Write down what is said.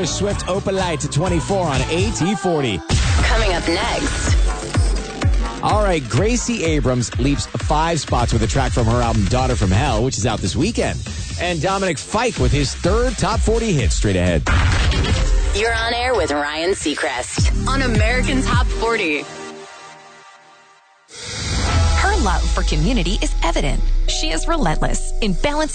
Taylor Swift, Open Light to 24 on AT40. Coming up next. All right, Gracie Abrams leaps 5 spots with a track from her album Daughter from Hell, which is out this weekend. And Dominic Fike with his 3rd Top 40 hit straight ahead. You're on air with Ryan Seacrest on American Top 40. Her love for community is evident. She is relentless in balancing